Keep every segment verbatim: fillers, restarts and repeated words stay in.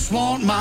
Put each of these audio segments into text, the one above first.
just want my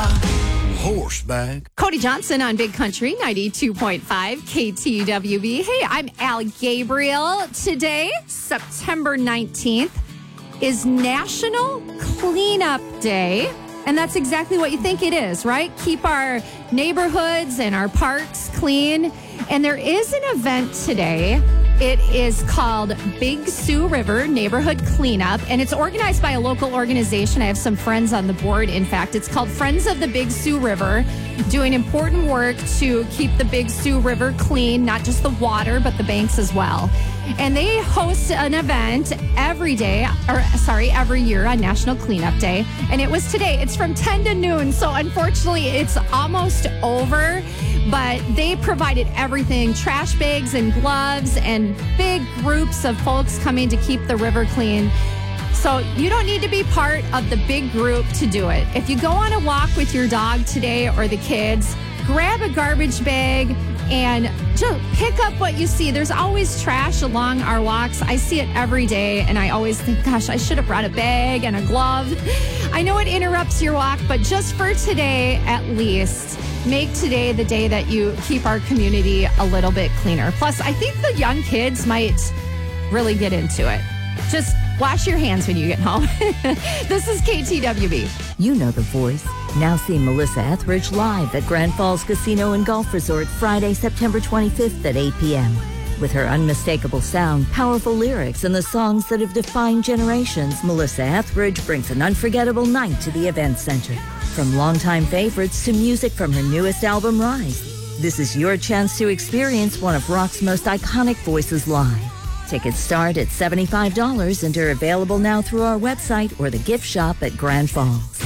horse back. Cody Johnson on Big Country ninety-two point five K T W B. Hey, I'm Al Gabriel. Today, September nineteenth, is National Cleanup Day. And that's exactly what you think it is, right? Keep our neighborhoods and our parks clean. And there is an event today. It is called Big Sioux River Neighborhood Cleanup, and it's organized by a local organization. I have some friends on the board. In fact, it's called Friends of the Big Sioux River, doing important work to keep the Big Sioux River clean, not just the water, but the banks as well. And they host an event every day, or sorry, every year on National Cleanup Day. And it was today. It's from ten to noon. So unfortunately, it's almost over. But they provided everything, trash bags and gloves and big groups of folks coming to keep the river clean. So you don't need to be part of the big group to do it. If you go on a walk with your dog today or the kids, grab a garbage bag and just pick up what you see. There's always trash along our walks. I see it every day, and I always think, gosh, I should have brought a bag and a glove. I know it interrupts your walk, but just for today, at least, make today the day that you keep our community a little bit cleaner. Plus, I think the young kids might really get into it. Just wash your hands when you get home. This is K T W B. You know the voice. Now see Melissa Etheridge live at Grand Falls Casino and Golf Resort Friday, September twenty-fifth at eight p.m. With her unmistakable sound, powerful lyrics, and the songs that have defined generations, Melissa Etheridge brings an unforgettable night to the event center. From longtime favorites to music from her newest album, Rise. This is your chance to experience one of rock's most iconic voices live. Tickets start at seventy-five dollars and are available now through our website or the gift shop at Grand Falls.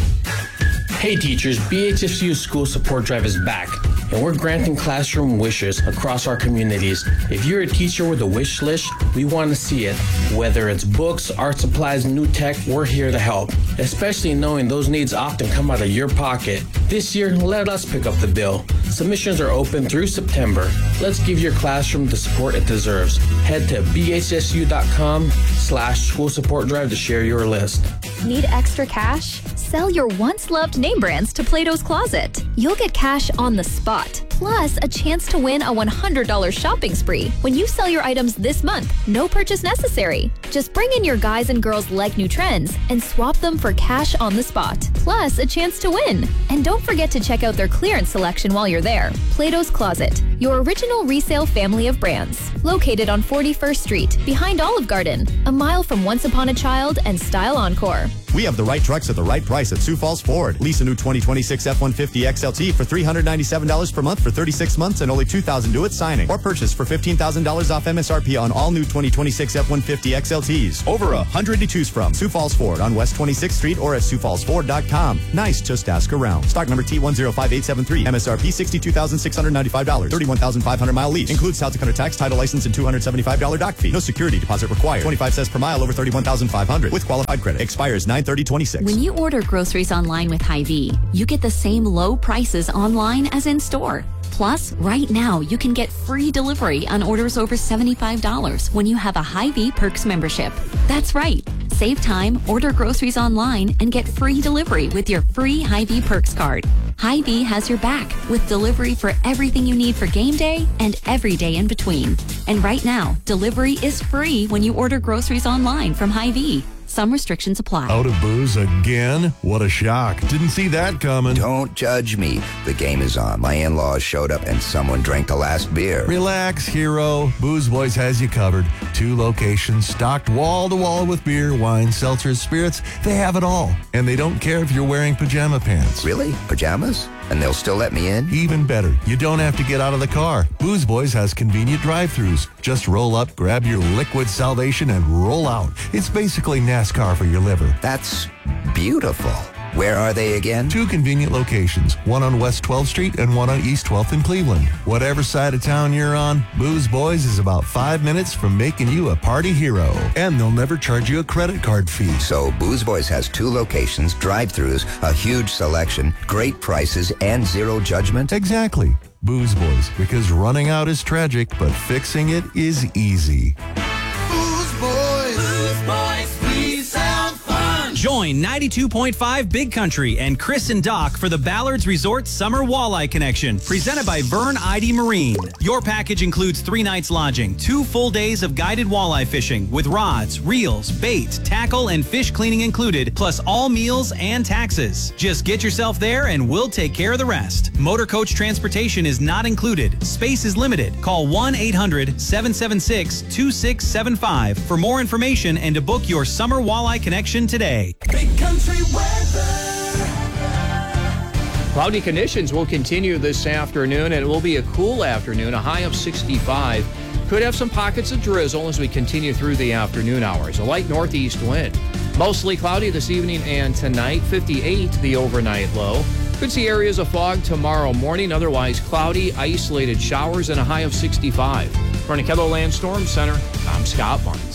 Hey teachers, B H S U School Support Drive is back, and we're granting classroom wishes across our communities. If you're a teacher with a wish list, we want to see it. Whether it's books, art supplies, new tech, we're here to help, especially knowing those needs often come out of your pocket. This year, let us pick up the bill. Submissions are open through September. Let's give your classroom the support it deserves. Head to B H S U dot com slash school support drive to share your list. Need extra cash? Sell your once-loved name brands to Plato's Closet. You'll get cash on the spot, plus a chance to win a one hundred dollars shopping spree when you sell your items this month. No purchase necessary. Just bring in your guys and girls like new trends and swap them for cash on the spot, plus a chance to win. And don't forget to check out their clearance selection while you're there. Plato's Closet, your original resale family of brands. Located on forty-first Street, behind Olive Garden, a mile from Once Upon a Child and Style Encore. We have the right trucks at the right price at Sioux Falls Ford. Lease a new twenty twenty-six F one fifty X L T for three hundred ninety-seven dollars per month for thirty-six months and only two thousand dollars due at signing. Or purchase for fifteen thousand dollars off M S R P on all new twenty twenty-six F one fifty X L Ts. Over a hundred to choose from. Sioux Falls Ford on West twenty-sixth Street or at sioux falls ford dot com. Nice, just ask around. Stock number T one zero five eight seven three. M S R P sixty-two thousand six hundred ninety-five dollars. thirty-one thousand five hundred mile lease. Includes South Dakota tax, title license, and two hundred seventy-five dollars dock fee. No security deposit required. twenty-five cents per mile over thirty-one thousand five hundred with qualified credit. Expires nine thirty twenty-six. When you order groceries online with Hy-Vee, you get the same low prices online as in store. Plus, right now, you can get free delivery on orders over seventy-five dollars when you have a Hy-Vee Perks membership. That's right. Save time, order groceries online, and get free delivery with your free Hy-Vee Perks card. Hy-Vee has your back with delivery for everything you need for game day and every day in between. And right now, delivery is free when you order groceries online from Hy-Vee. Some restrictions apply. Out of booze again? What a shock. Didn't see that coming. Don't judge me. The game is on. My in-laws showed up and someone drank the last beer. Relax, hero. Booze Boys has you covered. Two locations stocked wall to wall with beer, wine, seltzers, spirits. They have it all. And they don't care if you're wearing pajama pants. Really? Pajamas? And they'll still let me in? Even better. You don't have to get out of the car. Booze Boys has convenient drive-thrus. Just roll up, grab your liquid salvation, and roll out. It's basically NASCAR for your liver. That's beautiful. Where are they again? Two convenient locations, one on West twelfth Street and one on East twelfth in Cleveland. Whatever side of town you're on, Booze Boys is about five minutes from making you a party hero. And they'll never charge you a credit card fee. So Booze Boys has two locations, drive-thrus, a huge selection, great prices, and zero judgment? Exactly. Booze Boys, because running out is tragic, but fixing it is easy. Booze Boys. Booze Boys, we sound fun. Join Join ninety-two point five Big Country and Chris and Doc for the Ballards Resort Summer Walleye Connection, presented by Vern I D Marine. Your package includes three nights lodging, two full days of guided walleye fishing with rods, reels, bait, tackle, and fish cleaning included, plus all meals and taxes. Just get yourself there and we'll take care of the rest. Motor coach transportation is not included. Space is limited. Call one eight hundred, seven seven six, two six seven five for more information and to book your summer walleye connection today. Big Country weather. Cloudy conditions will continue this afternoon, and it will be a cool afternoon, a high of sixty-five. Could have some pockets of drizzle as we continue through the afternoon hours. A light northeast wind. Mostly cloudy this evening and tonight, fifty-eight the overnight low. Could see areas of fog tomorrow morning, otherwise cloudy, isolated showers, and a high of sixty-five. For the KELOLAND Storm Center, I'm Scott Martin.